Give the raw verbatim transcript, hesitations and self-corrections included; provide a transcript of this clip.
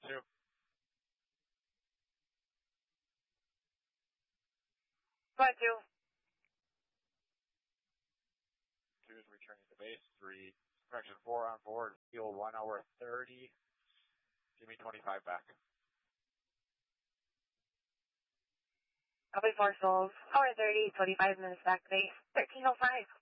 two. Flight two. Two is returning to base. Three, correction, four on board. Fuel one hour thirty. Give me twenty-five back. Copy four souls. Hour thirty, twenty-five minutes back to base. thirteen oh five.